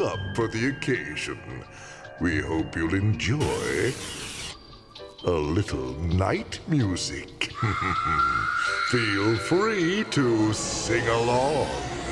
up for the occasion. We hope you'll enjoy a little night music. Feel free to sing along.